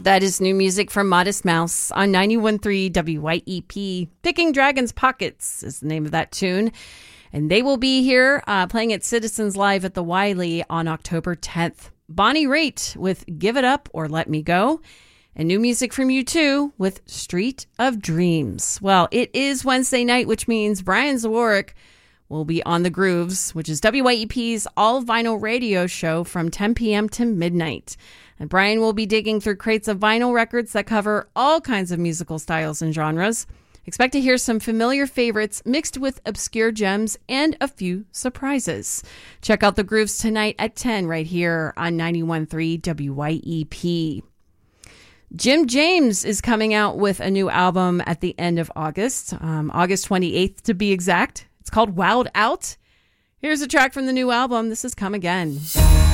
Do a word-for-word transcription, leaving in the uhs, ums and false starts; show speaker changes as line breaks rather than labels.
That is new music from Modest Mouse on ninety-one point three W Y E P. Picking Dragons Pockets is the name of that tune. And they will be here uh, playing at Citizens Live at the Wiley on October tenth. Bonnie Raitt with Give It Up or Let Me Go. And new music from U two with Street of Dreams. Well, it is Wednesday night, which means Brian Zawarek will be on The Grooves, which is W Y E P's all-vinyl radio show from ten p.m. to midnight. And Brian will be digging through crates of vinyl records that cover all kinds of musical styles and genres. Expect to hear some familiar favorites mixed with obscure gems and a few surprises. Check out The Grooves tonight at ten right here on ninety-one point three W Y E P. Jim James is coming out with a new album at the end of August, um, August twenty-eighth to be exact. It's called Wild Out. Here's a track from the new album. This is Come Again.